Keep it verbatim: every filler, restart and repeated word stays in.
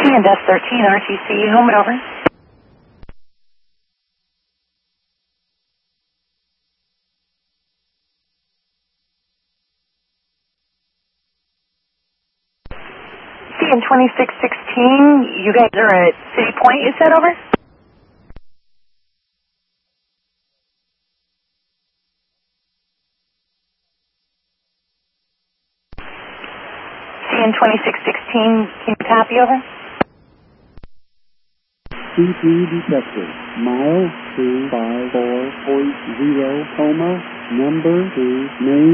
and S thirteen R T C, home and over. C N twenty-six sixteen, you guys are at City Point, you said, over? C N twenty-six sixteen, can you copy, over? C P detected. Mile two five four point zero, coma, number two, name.